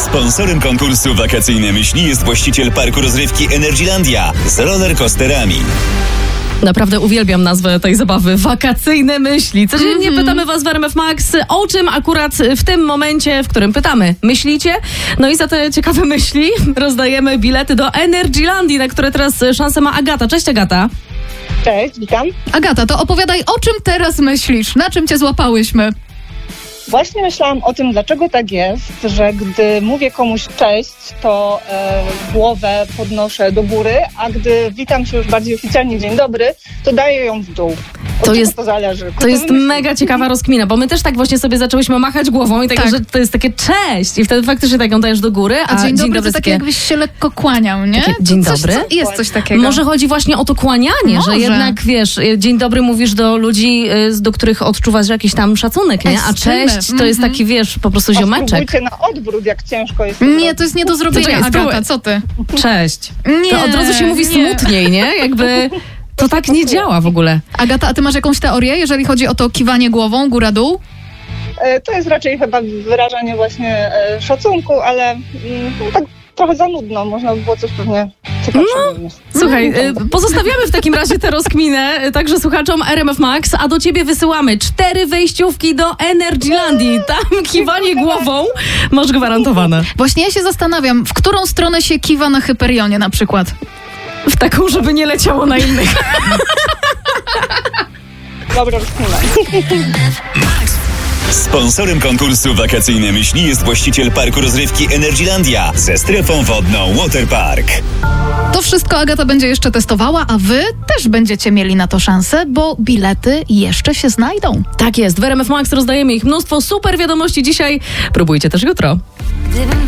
Sponsorem konkursu Wakacyjne Myśli jest właściciel parku rozrywki Energylandia z rollercoasterami. Naprawdę uwielbiam nazwę tej zabawy. Wakacyjne myśli. Codziennie pytamy was w RMF Max, o czym akurat w tym momencie, w którym pytamy, myślicie? No i za te ciekawe myśli rozdajemy bilety do Energylandii, na które teraz szansę ma Agata. Cześć, Agata. Cześć, witam. Agata, to opowiadaj, o czym teraz myślisz? Na czym cię złapałyśmy? Właśnie myślałam o tym, dlaczego tak jest, że gdy mówię komuś cześć, to głowę podnoszę do góry, a gdy witam się już bardziej oficjalnie dzień dobry, to daję ją w dół. To zależy. To jest mega ciekawa rozkmina, bo my też tak właśnie sobie zaczęłyśmy machać głową i tak, że to jest takie cześć i wtedy faktycznie tak ją dajesz do góry, a dzień dobry to takie jakbyś się lekko kłaniał, nie? Takie, dzień dobry. Jest coś takiego. Może chodzi właśnie o to kłanianie, że jednak wiesz, dzień dobry mówisz do ludzi, do których odczuwasz jakiś tam szacunek, nie? A cześć to jest taki, wiesz, po prostu ziomeczek. Spróbujcie na odwrót, jak ciężko jest. Nie, to jest nie do zrobienia, Agata, co ty? Cześć. Nie, to od razu się mówi smutniej, nie? Jakby to tak nie działa w ogóle. Agata, a ty masz jakąś teorię, jeżeli chodzi o to kiwanie głową góra-dół? To jest raczej chyba wyrażanie właśnie szacunku, ale tak trochę za nudno. Można by było coś pewnie ciekawszego. Słuchaj, pozostawiamy w takim razie tę rozkminę także słuchaczom RMF Max, a do ciebie wysyłamy 4 wejściówki do Energylandii. Tam kiwanie głową masz gwarantowane. Właśnie ja się zastanawiam, w którą stronę się kiwa na Hyperionie na przykład? W taką, żeby nie leciało na innych. Dobra rozkmina. Sponsorem konkursu Wakacyjne Myśli jest właściciel parku rozrywki Energylandia ze strefą wodną Waterpark. To wszystko Agata będzie jeszcze testowała, a wy też będziecie mieli na to szansę, bo bilety jeszcze się znajdą. Tak jest, w RMF Max rozdajemy ich mnóstwo. Super wiadomości dzisiaj. Próbujcie też jutro.